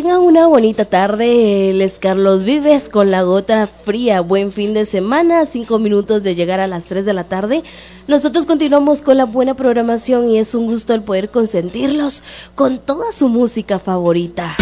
tengan una bonita tarde. Él es Carlos Vives con La Gota Fría. Buen fin de semana, 5 minutos de llegar a las 3 de la tarde. Nosotros continuamos con la buena programación y es un gusto el poder consentirlos con toda su música favorita.